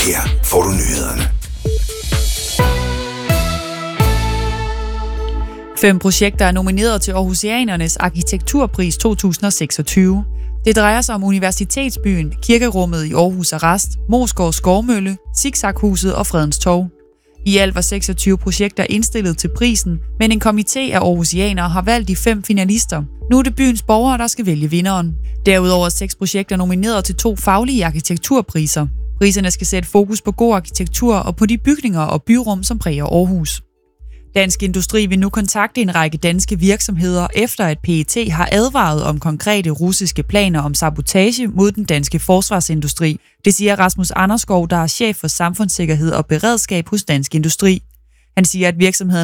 Her får du nyhederne. 5 projekter er nomineret til Aarhusianernes Arkitekturpris 2026. Det drejer sig om Universitetsbyen, Kirkerummet i Aarhus Arrest, Moesgaard Skovmølle, Zigzaghuset og Fredens Torv. I alt var 26 projekter indstillet til prisen, men en komité af aarhusianere har valgt de 5 finalister. Nu er det byens borgere, der skal vælge vinderen. Derudover er 6 projekter nomineret til 2 faglige arkitekturpriser. Priserne skal sætte fokus på god arkitektur og på de bygninger og byrum, som præger Aarhus. Dansk Industri vil nu kontakte en række danske virksomheder, efter at PET har advaret om konkrete russiske planer om sabotage mod den danske forsvarsindustri. Det siger Rasmus Anderskov, der er chef for samfundssikkerhed og beredskab hos Dansk Industri. Han siger, at virksomheden